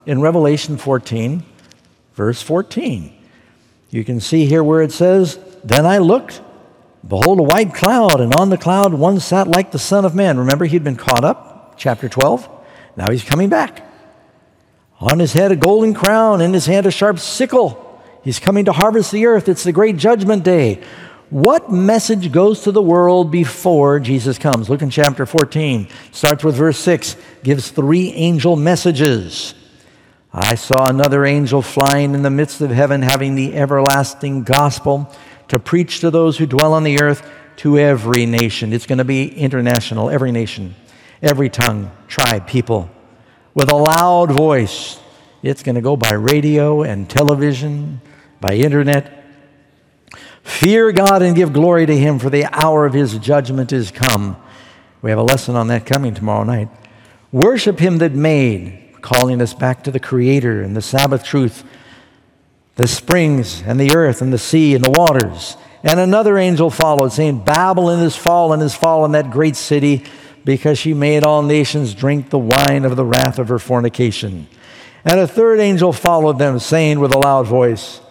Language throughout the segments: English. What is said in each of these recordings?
In Revelation 14, verse 14, you can see here where it says, "Then I looked, behold a white cloud, and on the cloud one sat like the Son of Man." Remember, he'd been caught up, chapter 12. Now he's coming back. On his head a golden crown, in his hand a sharp sickle. He's coming to harvest the earth. It's the great judgment day. What message goes to the world before Jesus comes? Look in chapter 14. Starts with verse 6. Gives 3 angel messages. "I saw another angel flying in the midst of heaven, having the everlasting gospel to preach to those who dwell on the earth, to every nation." It's going to be international, every nation, every tongue, tribe, people. With a loud voice. It's going to go by radio and television, by internet. "Fear God and give glory to Him, for the hour of His judgment is come." We have a lesson on that coming tomorrow night. "Worship Him that made," calling us back to the Creator and the Sabbath truth, the springs and the earth and the sea and the waters. "And another angel followed, saying, Babylon is fallen, that great city, because she made all nations drink the wine of the wrath of her fornication. And a third angel followed them, saying with a loud voice,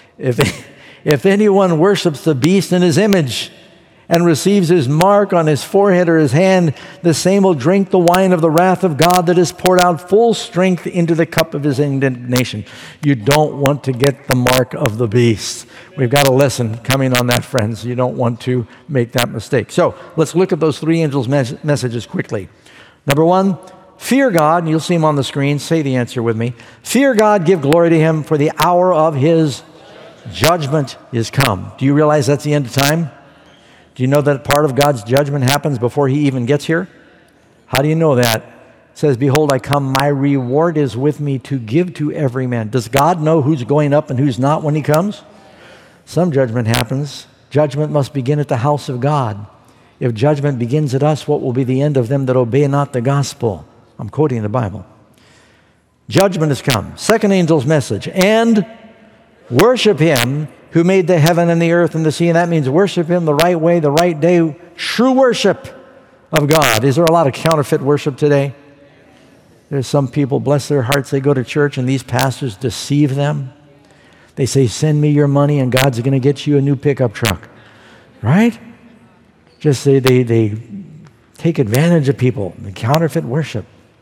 If anyone worships the beast in his image and receives his mark on his forehead or his hand, the same will drink the wine of the wrath of God that is poured out full strength into the cup of his indignation." You don't want to get the mark of the beast. We've got a lesson coming on that, friends. You don't want to make that mistake. So let's look at those 3 angels' messages quickly. Number 1, fear God, and you'll see them on the screen. Say the answer with me. "Fear God, give glory to Him, for the hour of His judgment is come." Do you realize that's the end of time? Do you know that part of God's judgment happens before He even gets here? How do you know that? It says, "Behold, I come, my reward is with me to give to every man." Does God know who's going up and who's not when He comes? Some judgment happens. Judgment must begin at the house of God. If judgment begins at us, what will be the end of them that obey not the gospel? I'm quoting the Bible. Judgment has come. Second angel's message. "And worship Him who made the heaven and the earth and the sea." And that means worship Him the right way, the right day, true worship of God. Is there a lot of counterfeit worship today? There's some people, bless their hearts, they go to church and these pastors deceive them. They say, "Send me your money and God's going to get you a new pickup truck." Right? Just they take advantage of people. The counterfeit worship.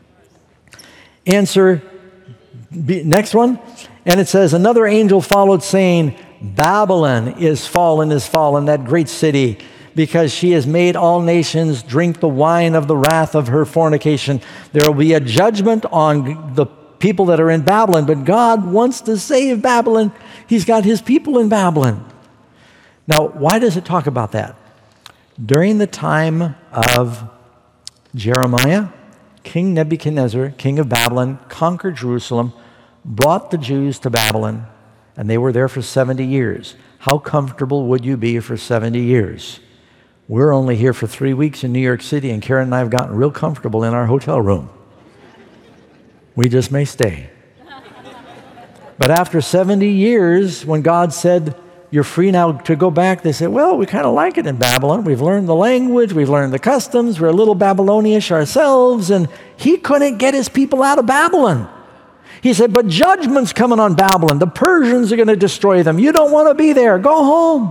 Answer, next one. And it says, "Another angel followed, saying, Babylon is fallen, that great city, because she has made all nations drink the wine of the wrath of her fornication." There will be a judgment on the people that are in Babylon, but God wants to save Babylon. He's got His people in Babylon. Now, why does it talk about that? During the time of Jeremiah, King Nebuchadnezzar, king of Babylon, conquered Jerusalem, brought the Jews to Babylon, and they were there for 70 years. How comfortable would you be for 70 years? We're only here for 3 weeks in New York City, and Karen and I have gotten real comfortable in our hotel room. We just may stay. But after 70 years, when God said, "You're free now to go back," they said, "Well, we kind of like it in Babylon. We've learned the language, we've learned the customs, we're a little Babylonish ourselves," and He couldn't get His people out of Babylon. He said, "But judgment's coming on Babylon. The Persians are going to destroy them. You don't want to be there. Go home."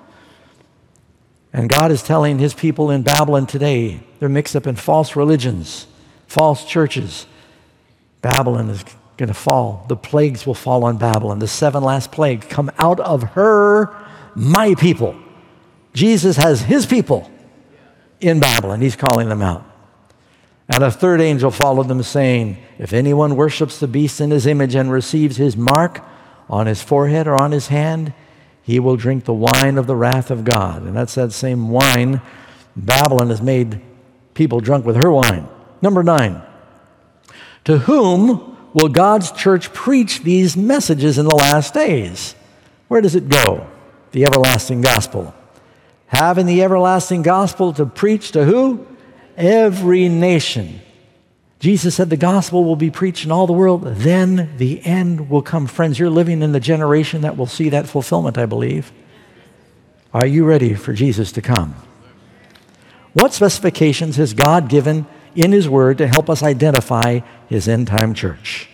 And God is telling His people in Babylon today, they're mixed up in false religions, false churches. Babylon is going to fall. The plagues will fall on Babylon. The 7 last plagues come out of her, my people. Jesus has His people in Babylon. He's calling them out. And a third angel followed them, saying, "If anyone worships the beast in his image and receives his mark on his forehead or on his hand, he will drink the wine of the wrath of God." And that's that same wine. Babylon has made people drunk with her wine. Number 9. To whom will God's church preach these messages in the last days? Where does it go? The everlasting gospel. Having the everlasting gospel to preach to who? Every nation. Jesus said the gospel will be preached in all the world, then the end will come. Friends, you're living in the generation that will see that fulfillment, I believe. Are you ready for Jesus to come? What specifications has God given in His Word to help us identify His end-time church?